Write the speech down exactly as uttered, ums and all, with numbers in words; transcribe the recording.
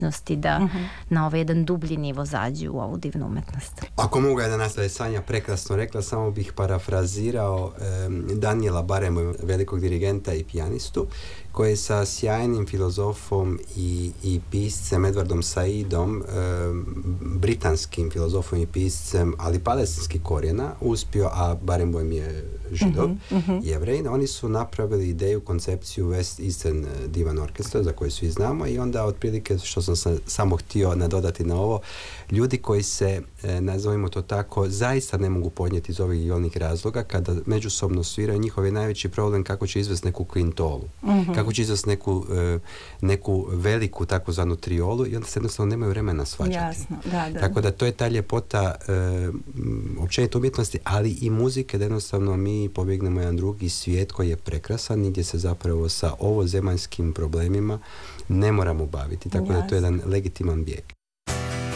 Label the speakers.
Speaker 1: da uh-huh. na ovaj jedan dublji nivo zađu u ovu divnu umetnost.
Speaker 2: Ako mogu da nastavi, Sanja prekrasno rekla, samo bih parafrazirao eh, Daniela Barema, velikog dirigenta i pijanistu, koji je sa sjajnim filozofom i, i piscem Edwardom Saidom, eh, britanskim filozofom i piscem, ali palestinskih korijena, uspio, a Barenboim je Židov, uh-huh, uh-huh. Jevrej. Oni su napravili ideju, koncepciju West Eastern Divan Orkestra, za koju svi znamo, i onda otprilike, što sam sam samo htio nadodati na ovo, ljudi koji se, e, nazovimo to tako, zaista ne mogu podnijeti iz ovih i onih razloga, kada međusobno sviraju, njihov je najveći problem kako će izvesti neku kvintolu, uh-huh. kako će izvesti neku, e, neku veliku takozvanu triolu, i onda se jednostavno nemaju vremena svađati.
Speaker 3: Jasno, da, da.
Speaker 2: Tako da to je ta ljepota e, općenito umjetnosti, ali i muzike, da jednostavno mi pobjegnemo jedan drugi svijet koji je prekrasan, gdje se zapravo sa ovozemaljskim problemima ne moramo baviti. Tako Jasno. Da to je jedan legitiman bijeg.